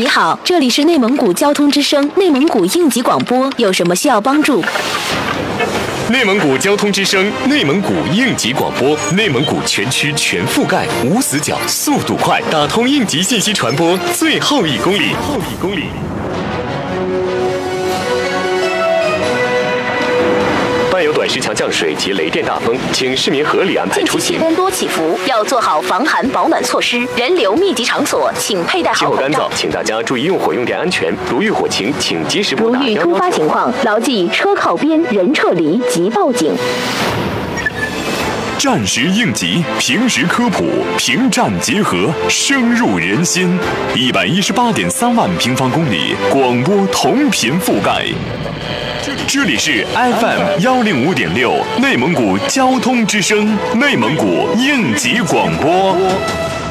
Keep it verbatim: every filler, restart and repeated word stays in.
你好，这里是内蒙古交通之声内蒙古应急广播，有什么需要帮助？ 内蒙古交通之声内蒙古应急广播，内蒙古全区全覆盖，无死角，速度快，打通应急信息传播最后一公里。后一公里。伴有短时强降水及雷电大风，请市民合理安排出行。 天多起伏，要做好防寒保暖措施。人流密集场所，请佩戴好口罩。 气候干燥，请大家注意用火用电安全。如遇火情，请及时拨打。 如遇突发情况，牢记车靠边，人撤离及报警。 战时应急，平时科普，平战结合，深入人心。一百一十八点三万平方公里广播同频覆盖。这里是 F M 幺零五点六，内蒙古交通之声，内蒙古应急广播。